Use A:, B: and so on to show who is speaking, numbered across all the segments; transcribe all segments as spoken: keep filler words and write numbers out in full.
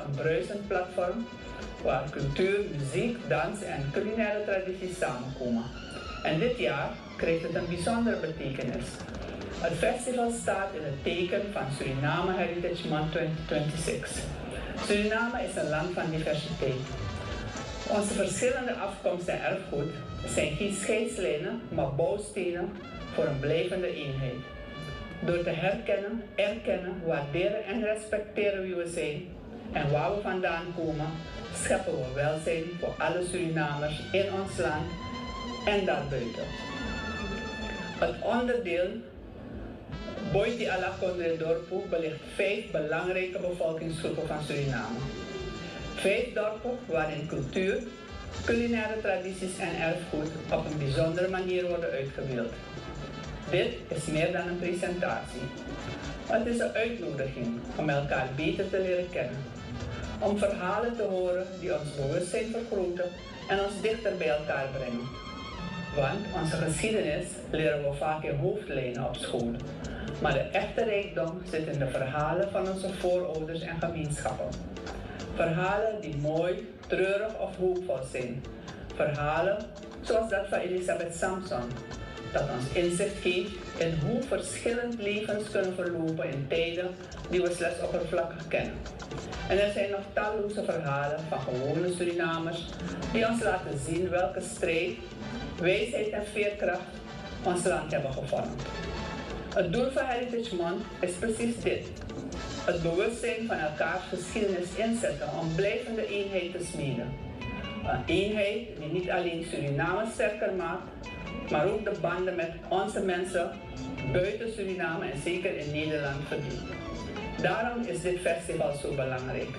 A: een bruisend platform waar cultuur, muziek, dans en culinaire tradities samenkomen. En dit jaar krijgt het een bijzondere betekenis. Het festival staat in het teken van Suriname Heritage Month twintig zesentwintig. Suriname is een land van diversiteit. Onze verschillende afkomst en erfgoed zijn geen scheidslijnen, maar bouwstenen voor een blijvende eenheid. Door te herkennen, erkennen, waarderen en respecteren wie we zijn en waar we vandaan komen, scheppen we welzijn voor alle Surinamers in ons land en daarbuiten. Het onderdeel Boiti ala Condre Dorpo belicht vijf belangrijke bevolkingsgroepen van Suriname. Vijf dorpen waarin cultuur, culinaire tradities en erfgoed op een bijzondere manier worden uitgebeeld. Dit is meer dan een presentatie. Het is een uitnodiging om elkaar beter te leren kennen. Om verhalen te horen die ons bewustzijn vergroten en ons dichter bij elkaar brengen. Want onze geschiedenis leren we vaak in hoofdlijnen op school. Maar de echte rijkdom zit in de verhalen van onze voorouders en gemeenschappen. Verhalen die mooi, treurig of hoopvol zijn. Verhalen zoals dat van Elisabeth Samson, dat ons inzicht geeft in hoe verschillend levens kunnen verlopen in tijden die we slechts oppervlakkig kennen. En er zijn nog talloze verhalen van gewone Surinamers die ons laten zien welke strijd, wijsheid en veerkracht ons land hebben gevormd. Het doel van Heritage Month is precies dit. Het bewustzijn van elkaars geschiedenis inzetten om blijvende eenheid te smeden. Een eenheid die niet alleen Suriname sterker maakt, maar ook de banden met onze mensen buiten Suriname en zeker in Nederland verdient. Daarom is dit festival zo belangrijk.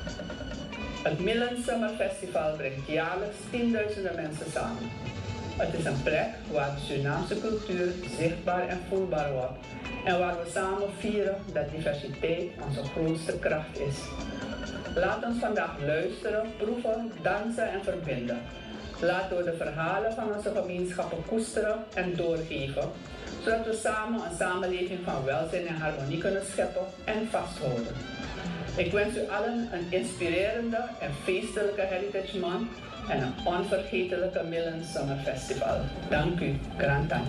A: Het Milan Summer Festival brengt jaarlijks tienduizenden mensen samen. Het is een plek waar de Surinaamse cultuur zichtbaar en voelbaar wordt en waar we samen vieren dat diversiteit onze grootste kracht is. Laat ons vandaag luisteren, proeven, dansen en verbinden. Laten we de verhalen van onze gemeenschappen koesteren en doorgeven, zodat we samen een samenleving van welzijn en harmonie kunnen scheppen en vasthouden. Ik wens u allen een inspirerende en feestelijke Heritage Month en een onvergetelijke Milan Summer Festival. Dank u, Grantan.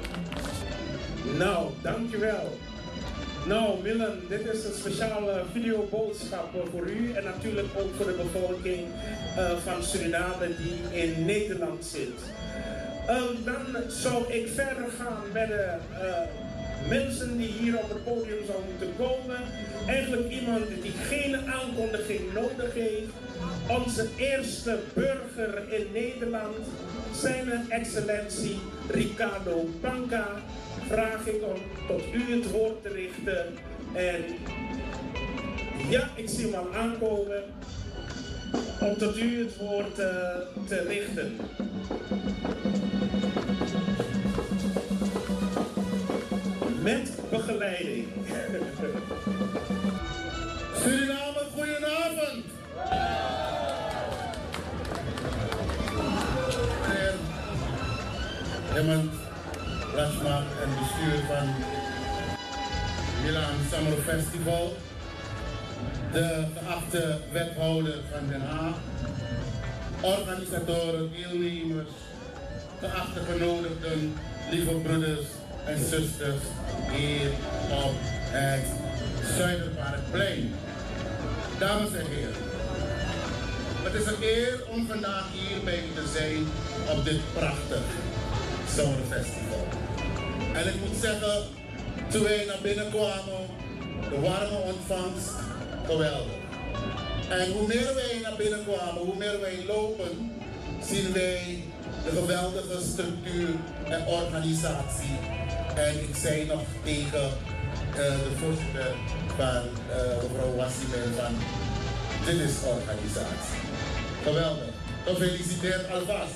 B: Nou, dankjewel. Nou, Milan, dit is een speciale videoboodschap voor u en natuurlijk ook voor de bevolking uh, van Suriname die in Nederland zit. Uh, dan zou ik verder gaan met de uh, mensen die hier op het podium zouden moeten komen. Eigenlijk iemand die geen aankondiging nodig heeft. Onze eerste burger in Nederland, zijn excellentie Ricardo Panca, vraag ik om tot u het woord te richten. En ja, ik zie hem al aankomen. Om tot u het woord uh, te richten. Met begeleiding.
C: Suriname, goedenavond. Meneer Raymond Plasma en bestuur van Milan Summer Festival. De geachte wethouder van Den Haag. Organisatoren, deelnemers, geachte genodigden, lieve broeders en zusters hier op het Zuiderparkplein. Dames en heren, het is een eer om vandaag hier bij u te zijn op dit prachtig zomerfestival. En ik moet zeggen, toen wij naar binnen kwamen, de warme ontvangst, geweldig. En hoe meer wij naar binnen kwamen, hoe meer wij lopen, zien wij de geweldige structuur en organisatie. En ik zei nog tegen uh, de voorzitter van uh, mevrouw Wassimen van, dit is organisatie. Geweldig. Gefeliciteerd alvast.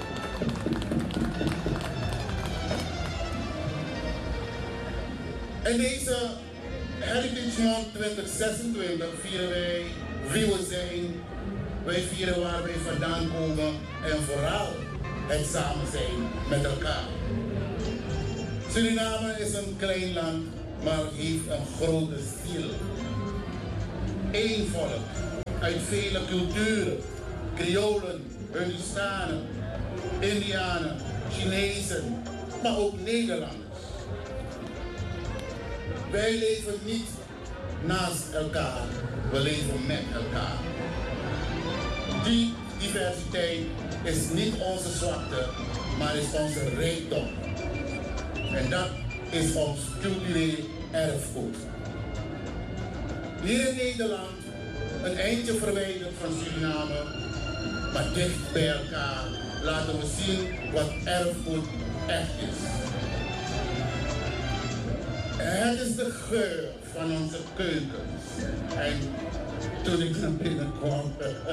C: In deze Heritage Month twintig zesentwintig vieren wij wie we zijn. Wij vieren waar wij vandaan komen en vooral het samen zijn met elkaar. Suriname is een klein land, maar heeft een grote ziel. Eén volk, uit vele culturen, Creolen, Hindustanen, Indianen, Chinezen, maar ook Nederlanders. Wij leven niet naast elkaar, we leven met elkaar. Die diversiteit is niet onze zwakte, maar is onze rijkdom. En dat is ons cultureel erfgoed. Hier in Nederland, een eindje verwijderd van Suriname, maar dicht bij elkaar, laten we zien wat erfgoed echt is. Het is de geur van onze keukens. En toen ik naar binnen kwam,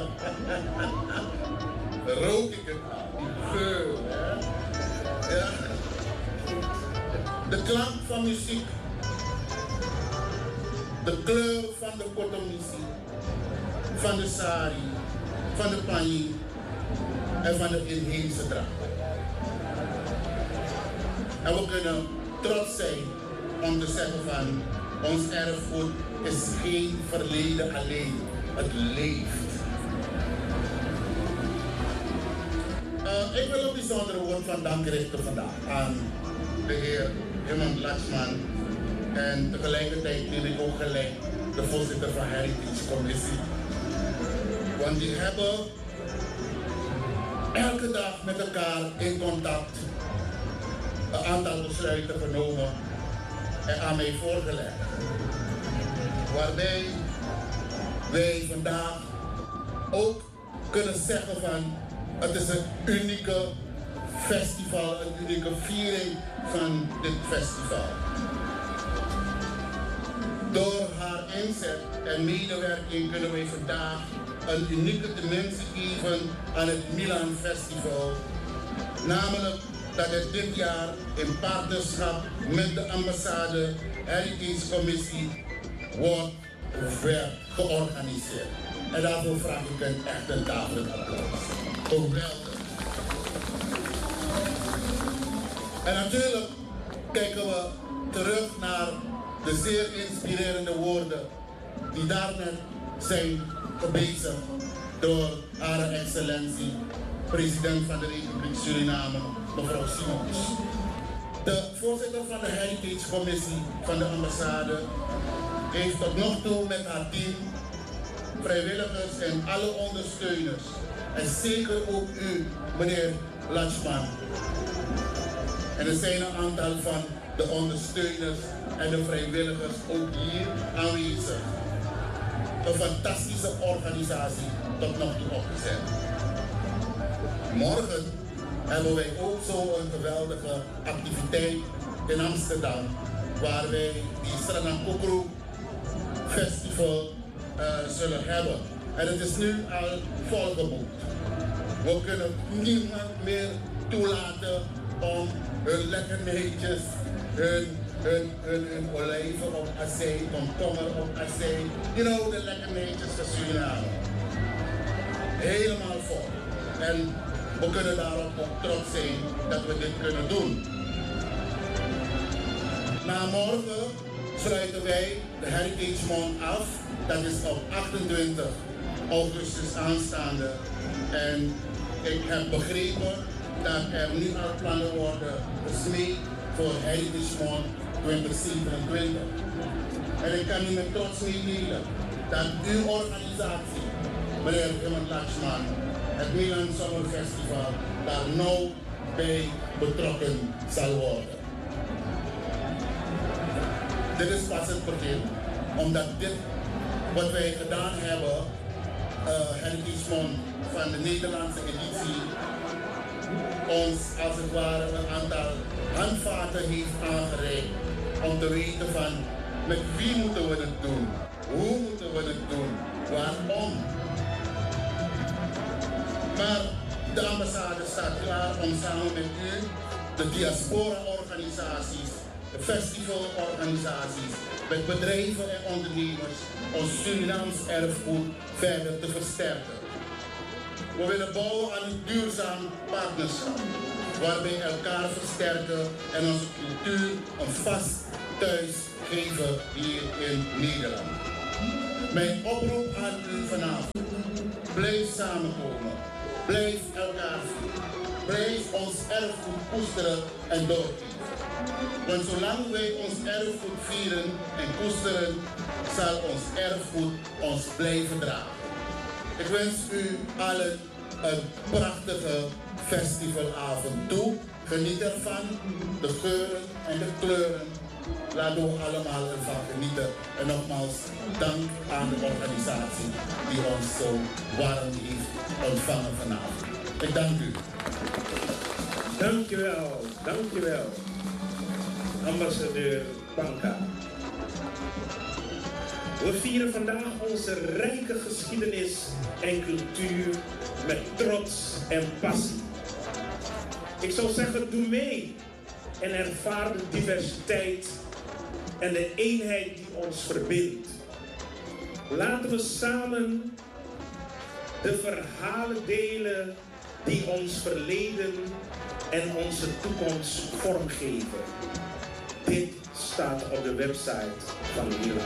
C: rook ik het al, die geur. Hè? Ja. De klank van muziek, de kleur van de kotomisi, van de sari, van de panji en van de inheemse dracht. En we kunnen trots zijn om te zeggen van ons erfgoed is geen verleden alleen, het leeft. Uh, ik wil een bijzondere woord van dank richten vandaag aan de heer Hemant Lakshman en tegelijkertijd neem ik ook gelijk de voorzitter van Heritage Commissie. Want die hebben elke dag met elkaar in contact een aantal besluiten genomen en aan mij voorgelegd. Waarbij wij vandaag ook kunnen zeggen van het is een unieke festival, een unieke viering van dit festival. Door haar inzet en medewerking kunnen wij vandaag een unieke dimensie geven aan het Milan Festival. Namelijk dat het dit jaar in partnerschap met de ambassade Heritage Commissie wordt georganiseerd. En daarvoor vraag ik een echt een tafelijk applaus. Geweldig. En natuurlijk kijken we terug naar de zeer inspirerende woorden die daarnet zijn gebezigd door Hare Excellentie, president van de Republiek Suriname, mevrouw Simons. De voorzitter van de Heritage Commissie van de ambassade heeft tot nog toe met haar team, vrijwilligers en alle ondersteuners, en zeker ook u, meneer Lakshman. En er zijn een aantal van de ondersteuners en de vrijwilligers ook hier aanwezig. Een fantastische organisatie tot nog toe opgezet. Morgen hebben wij ook zo een geweldige activiteit in Amsterdam, waar wij die Sranakukru Festival uh, zullen hebben. En het is nu al volgeboekt. We kunnen niemand meer toelaten om hun lekkernijetjes, hun, hun, hun, hun olijven op azijn, komkommer op azijn, you know, de lekkernijetjes van Suriname. Helemaal vol. En we kunnen daarop ook trots zijn dat we dit kunnen doen. Na morgen sluiten wij de Heritage Month af. Dat is op achtentwintig augustus aanstaande. En ik heb begrepen dat er nu al plannen worden gesmeed voor Heritage Month twintig zevenentwintig. En ik kan u met trots meedelen dat uw organisatie, meneer Hemant Lakshman, het Milan Summer Festival, daar nauw bij betrokken zal worden. Dit is pas het begin, omdat dit wat wij gedaan hebben, uh, Heritage Month van de Nederlandse editie, ons als het ware een aantal handvaten heeft aangereikt om te weten van met wie moeten we het doen, hoe moeten we het doen, waarom. Maar de ambassade staat klaar om samen met u, de diaspora-organisaties, de festivalorganisaties, met bedrijven en ondernemers ons Surinaams erfgoed verder te versterken. We willen bouwen aan een duurzaam partnerschap, waarbij elkaar versterken en onze cultuur een vast thuis geven hier in Nederland. Mijn oproep aan u vanavond samenkomen. Blijf elkaar zien. Blijf ons erfgoed koesteren en doorgeven. Want zolang wij ons erfgoed vieren en koesteren, zal ons erfgoed ons blijven dragen. Ik wens u allen een prachtige festivalavond toe. Geniet ervan, de geuren en de kleuren. Laten we allemaal ervan genieten. En nogmaals, dank aan de organisatie die ons zo warm heeft ontvangen vanavond. Ik dank u.
B: Dankjewel, dankjewel, ambassadeur Panka. We vieren vandaag onze rijke geschiedenis en cultuur met trots en passie. Ik zou zeggen, doe mee en ervaar de diversiteit en de eenheid die ons verbindt. Laten we samen de verhalen delen die ons verleden en onze toekomst vormgeven. Dit staat op de website van Milan.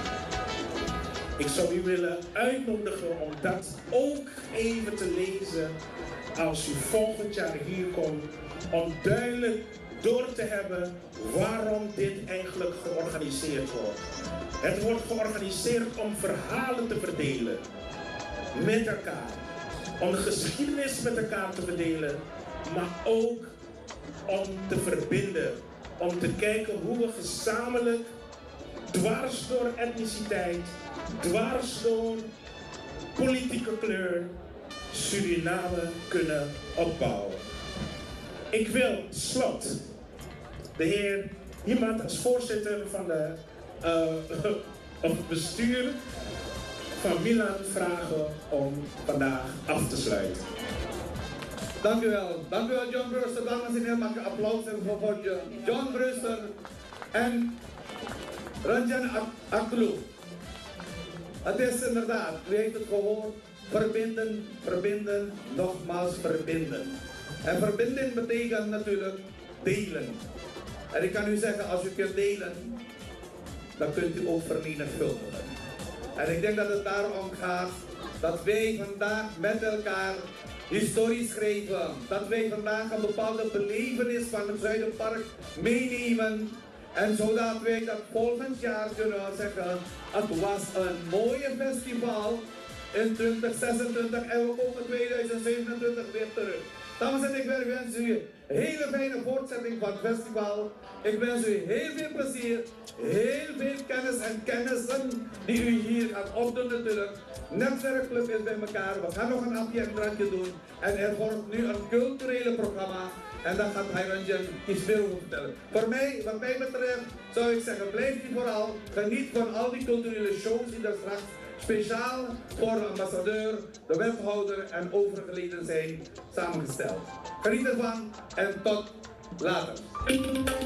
B: Ik zou u willen uitnodigen om dat ook even te lezen als u volgend jaar hier komt, om duidelijk door te hebben waarom dit eigenlijk georganiseerd wordt. Het wordt georganiseerd om verhalen te verdelen met elkaar, om de geschiedenis met elkaar te verdelen, maar ook om te verbinden, om te kijken hoe we gezamenlijk, dwars door etniciteit, dwars door politieke kleur, Suriname kunnen opbouwen. Ik wil slot de heer iemand als voorzitter van de, uh, of het bestuur van Milan vragen om vandaag af te sluiten.
D: Dank u wel. Dank u wel, John Brewster. Dames en heren, mag ik applaus hebben voor John Brewster en Ranjan Akloo. Het is inderdaad, u heeft het gehoord, verbinden, verbinden, nogmaals verbinden. En verbinden betekent natuurlijk delen. En ik kan u zeggen, als u kunt delen, dan kunt u ook vermenigvuldigen. En ik denk dat het daarom gaat dat wij vandaag met elkaar historie schrijven. Dat wij vandaag een bepaalde belevenis van het Zuiderpark meenemen. En zodat wij dat volgend jaar kunnen zeggen, het was een mooie festival in twintig zesentwintig en we komen tweeduizend zevenentwintig weer terug. Dames en heren, ik wens u een hele fijne voortzetting van het festival. Ik wens u heel veel plezier, heel veel kennis en kennissen die u hier gaat opdoen natuurlijk. Netwerkclub is bij elkaar, we gaan nog een hapje en drankje doen. En er volgt nu een culturele programma. En daar gaat Ranjan iets meer over vertellen. Voor mij, wat mij betreft, zou ik zeggen, blijf u vooral. Geniet van al die culturele shows die er straks speciaal voor de ambassadeur, de wethouder en overige leden zijn samengesteld. Geniet ervan en tot later.